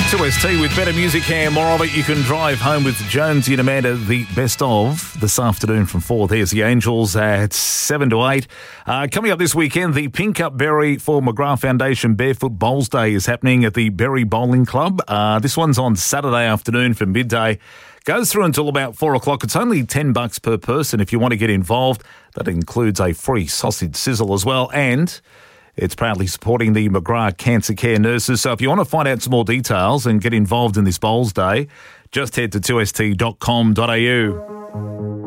2ST with better music and more of it. You can drive home with Jonesy and Amanda, the best of this afternoon from 4. There's the Angels at 7 to 8. Coming up this weekend, the Pink Up Berry for McGrath Foundation Barefoot Bowls Day is happening at the Berry Bowling Club. This one's on Saturday afternoon from midday. Goes through until about 4 o'clock. It's only $10 per person if you want to get involved. That includes a free sausage sizzle as well, and it's proudly supporting the McGrath Cancer Care Nurses. So if you want to find out some more details and get involved in this Bowls Day, just head to 2st.com.au.